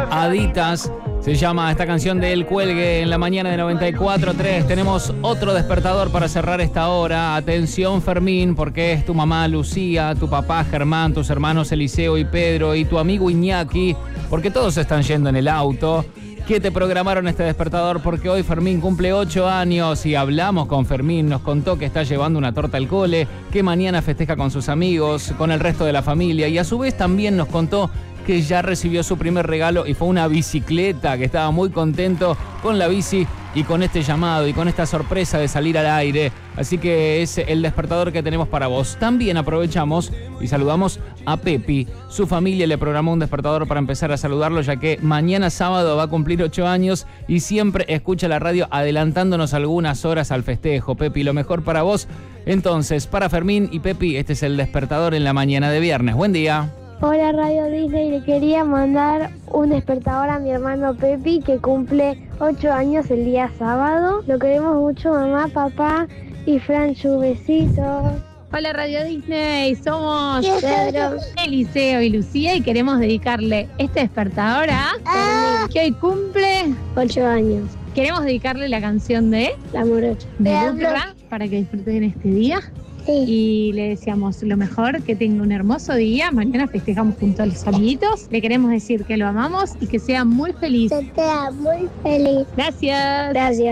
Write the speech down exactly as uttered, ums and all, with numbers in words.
Aditas. Se llama esta canción de El Cuelgue en la mañana de noventa y cuatro punto tres. Tenemos otro despertador para cerrar esta hora. Atención, Fermín, porque es tu mamá Lucía, tu papá Germán, tus hermanos Eliseo y Pedro y tu amigo Iñaki, porque todos están yendo en el auto, que te programaron este despertador porque hoy Fermín cumple ocho años y hablamos con Fermín, nos contó que está llevando una torta al cole, que mañana festeja con sus amigos, con el resto de la familia, y a su vez también nos contó que ya recibió su primer regalo y fue una bicicleta, que estaba muy contento con la bici y con este llamado y con esta sorpresa de salir al aire. Así que es el despertador que tenemos para vos. También aprovechamos y saludamos a Pepi. Su familia le programó un despertador para empezar a saludarlo, ya que mañana sábado va a cumplir ocho años y siempre escucha la radio adelantándonos algunas horas al festejo. Pepi, lo mejor para vos. Entonces, para Fermín y Pepi, este es el despertador en la mañana de viernes. Buen día. Hola Radio Disney, le quería mandar un despertador a mi hermano Pepi que cumple ocho años el día sábado. Lo queremos mucho, mamá, papá y Franchu, besitos. Hola Radio Disney, somos Pedro, Eliseo y Lucía y queremos dedicarle este despertador a Fermín, que hoy cumple. ocho años, Queremos dedicarle la canción de, la morocha. de Butra para que disfruten este día. Sí. Y le deseamos lo mejor, que tenga un hermoso día. Mañana festejamos junto a los amiguitos. Le queremos decir que lo amamos y que sea muy feliz. Que sea muy feliz. Gracias. Gracias.